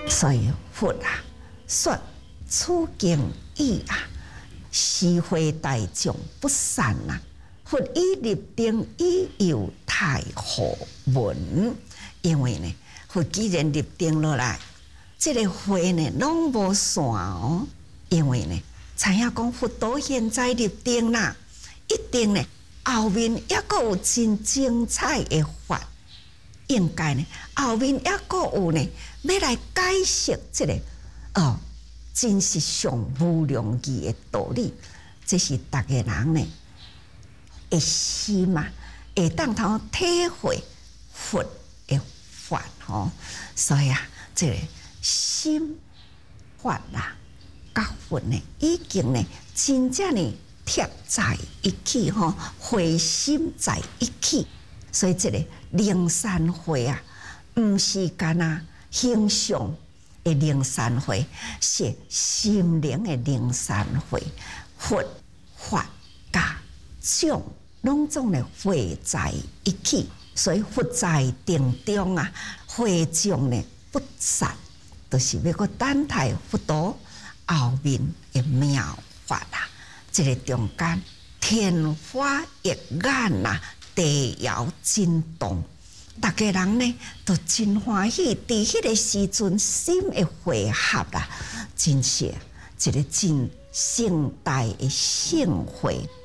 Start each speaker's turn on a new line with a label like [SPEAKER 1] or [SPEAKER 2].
[SPEAKER 1] 所以佛啊，说此经义啊，是非大众不善啊。佛以立定以有太和文，因为呢，佛既然立定落来，这个会呢，拢无散哦。因为呢，知影讲佛陀现在立定啦，一定呢，后面还阁有真精彩的法，应该呢，后面还阁有呢，要来解释这个真实上无量义的道理，这是大家人呢。会心啊，会当通体会佛的法吼，所以啊，这个心法啦，甲佛呢已经呢真正呢贴在一起吼，会心在一起，所以这个灵山会啊，毋是干那形象的灵山会，是心灵的灵山会，佛法甲众。拢总咧汇在一起，所以佛在定中啊，会众咧不散，就是要个等待佛陀后面的妙法啦。这个中间天花一眼啦，地摇震动，大家人呢都真欢喜。伫迄个时阵，心会汇合啦，真是一个真盛大的盛会。